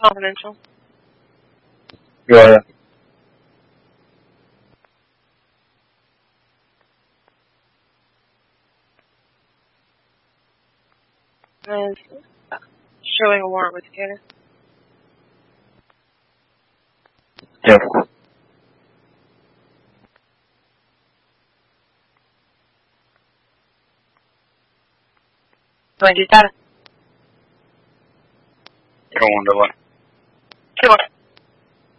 Confidential. Gimana? Is showing a warrant with Canada. Yes. Going to do that. Från det var. Sure.